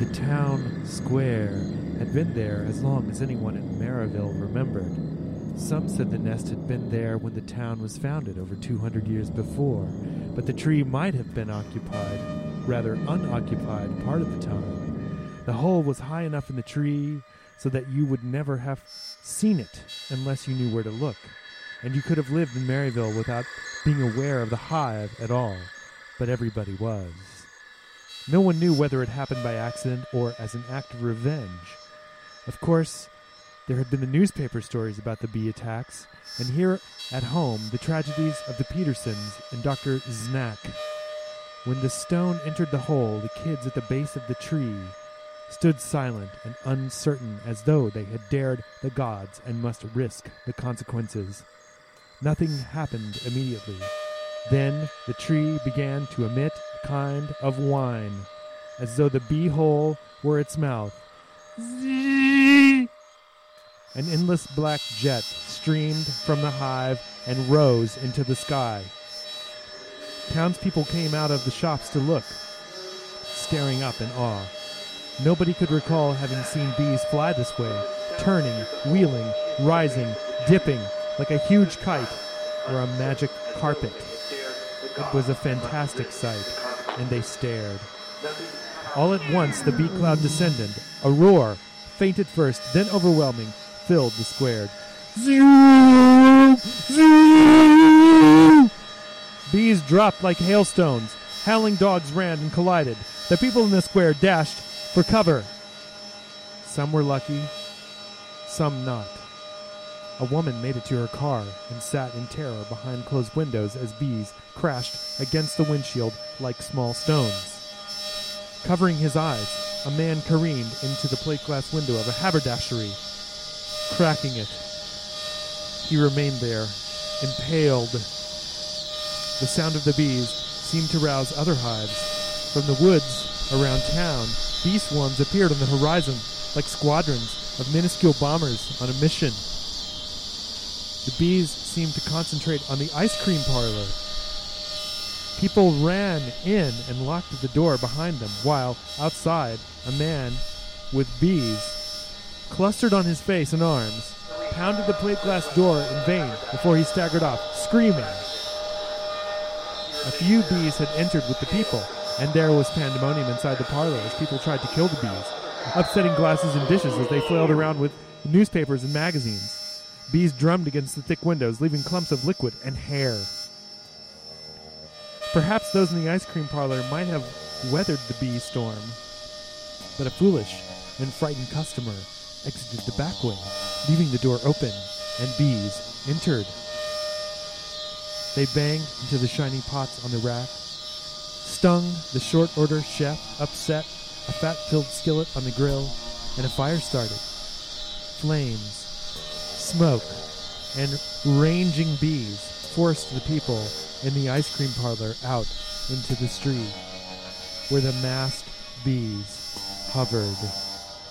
The town square had been there as long as anyone in Maryville remembered. Some said the nest had been there when the town was founded over 200 years before, but the tree might have been unoccupied part of the time. The hole was high enough in the tree so that you would never have seen it unless you knew where to look, and you could have lived in Maryville without being aware of the hive at all, but everybody was. No one knew whether it happened by accident or as an act of revenge. Of course, there had been the newspaper stories about the bee attacks, and here at home, the tragedies of the Petersons and Dr. Znack. When the stone entered the hole, the kids at the base of the tree stood silent and uncertain, as though they had dared the gods and must risk the consequences. Nothing happened immediately. Then the tree began to emit a kind of whine, as though the bee hole were its mouth. An endless black jet streamed from the hive and rose into the sky. Townspeople came out of the shops to look, staring up in awe. Nobody could recall having seen bees fly this way, turning, wheeling, rising, dipping, like a huge kite or a magic carpet. It was a fantastic sight, and they stared. All at once the bee cloud descended. A roar, faint at first, then overwhelming, filled the square. Zoo! Zoo! Bees dropped like hailstones. Howling dogs ran and collided. The people in the square dashed for cover. Some were lucky, some not. A woman made it to her car and sat in terror behind closed windows as bees crashed against the windshield like small stones. Covering his eyes, a man careened into the plate glass window of a haberdashery, cracking it. He remained there, impaled. The sound of the bees seemed to rouse other hives. From the woods around town, bee swarms appeared on the horizon like squadrons of minuscule bombers on a mission. The bees seemed to concentrate on the ice cream parlor. People ran in and locked the door behind them, while outside, a man with bees clustered on his face and arms pounded the plate glass door in vain before he staggered off, screaming. A few bees had entered with the people, and there was pandemonium inside the parlor as people tried to kill the bees, upsetting glasses and dishes as they flailed around with newspapers and magazines. Bees drummed against the thick windows, leaving clumps of liquid and hair. Perhaps those in the ice cream parlor might have weathered the bee storm, but a foolish and frightened customer exited the back way, leaving the door open, and bees entered. They banged into the shiny pots on the rack, stung the short-order chef, upset a fat-filled skillet on the grill, and a fire started. Flames, smoke, and ranging bees forced the people in the ice cream parlor out into the street, where the masked bees hovered.